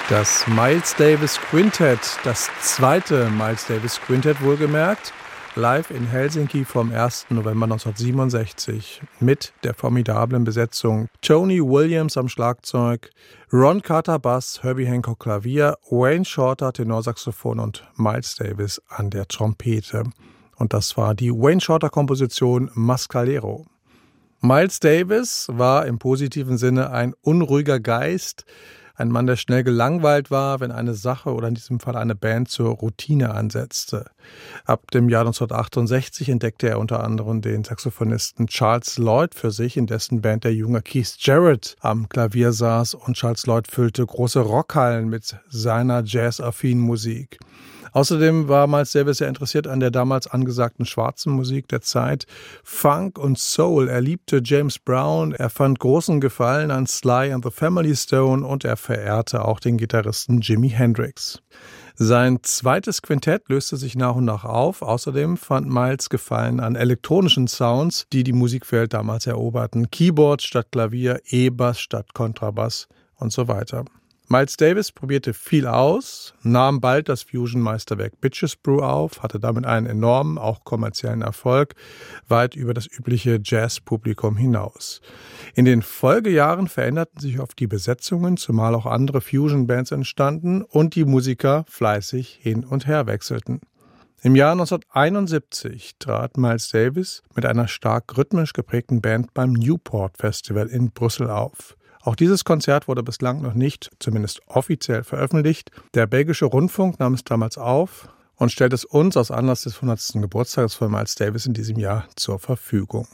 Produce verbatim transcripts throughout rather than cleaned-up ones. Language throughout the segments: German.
Das Miles Davis Quintett, das zweite Miles Davis Quintett wohlgemerkt, live in Helsinki vom ersten November neunzehnhundertsiebenundsechzig mit der formidablen Besetzung Tony Williams am Schlagzeug, Ron Carter Bass, Herbie Hancock Klavier, Wayne Shorter Tenorsaxophon und Miles Davis an der Trompete. Und das war die Wayne Shorter Komposition Mascalero. Miles Davis war im positiven Sinne ein unruhiger Geist, ein Mann, der schnell gelangweilt war, wenn eine Sache oder in diesem Fall eine Band zur Routine ansetzte. Ab dem Jahr neunzehnhundertachtundsechzig entdeckte er unter anderem den Saxophonisten Charles Lloyd für sich, in dessen Band der junge Keith Jarrett am Klavier saß, und Charles Lloyd füllte große Rockhallen mit seiner jazz-affinen Musik. Außerdem war Miles Davis sehr interessiert an der damals angesagten schwarzen Musik der Zeit, Funk und Soul. Er liebte James Brown, er fand großen Gefallen an Sly and the Family Stone und er verehrte auch den Gitarristen Jimi Hendrix. Sein zweites Quintett löste sich nach und nach auf. Außerdem fand Miles Gefallen an elektronischen Sounds, die die Musikwelt damals eroberten. Keyboard statt Klavier, E-Bass statt Kontrabass und so weiter. Miles Davis probierte viel aus, nahm bald das Fusion-Meisterwerk Bitches Brew auf, hatte damit einen enormen, auch kommerziellen Erfolg, weit über das übliche Jazz-Publikum hinaus. In den Folgejahren veränderten sich oft die Besetzungen, zumal auch andere Fusion-Bands entstanden und die Musiker fleißig hin und her wechselten. Im Jahr neunzehnhunderteinundsiebzig trat Miles Davis mit einer stark rhythmisch geprägten Band beim Newport Festival in Brüssel auf. Auch dieses Konzert wurde bislang noch nicht, zumindest offiziell, veröffentlicht. Der belgische Rundfunk nahm es damals auf und stellt es uns aus Anlass des hundertsten Geburtstages von Miles Davis in diesem Jahr zur Verfügung.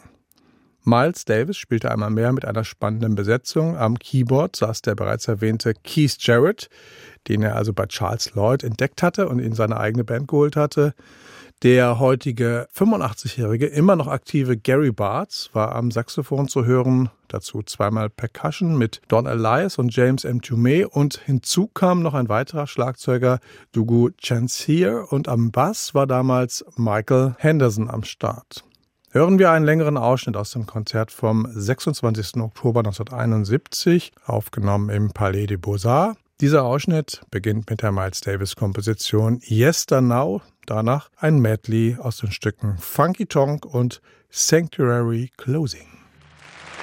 Miles Davis spielte einmal mehr mit einer spannenden Besetzung. Am Keyboard saß der bereits erwähnte Keith Jarrett, den er also bei Charles Lloyd entdeckt hatte und in seine eigene Band geholt hatte. Der heutige fünfundachtzigjährige, immer noch aktive Gary Bartz war am Saxophon zu hören, dazu zweimal Percussion mit Don Elias und James M. Tumay, und hinzu kam noch ein weiterer Schlagzeuger, Dougou Chancier, und am Bass war damals Michael Henderson am Start. Hören wir einen längeren Ausschnitt aus dem Konzert vom sechsundzwanzigsten Oktober neunzehnhunderteinundsiebzig, aufgenommen im Palais des Beaux-Arts. Dieser Ausschnitt beginnt mit der Miles Davis-Komposition Yester Now, danach ein Medley aus den Stücken Funky Tonk und Sanctuary Closing.